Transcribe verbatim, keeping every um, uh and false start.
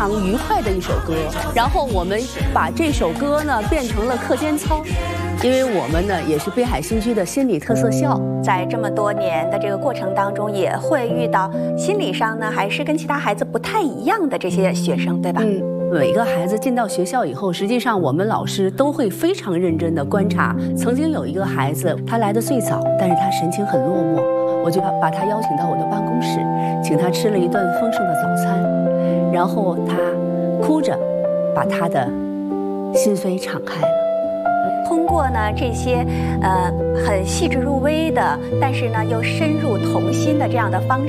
常愉快的一首歌。然后我们把这首歌呢变成了课间操，因为我们呢也是滨海新区的心理特色校。 在这么多年的这个过程当中，也会遇到心理上呢还是跟其他孩子不太一样的这些学生，对吧？ 嗯。每个孩子进到学校以后，实际上我们老师都会非常认真地观察。曾经有一个孩子，他来的最早，但是他神情很落寞，我就把他邀请到我的办公室，请他吃了一顿丰盛的早餐，然后他哭着把他的心扉敞开了。 通过呢这些呃很细致入微的，但是呢又深入童心的这样的方式。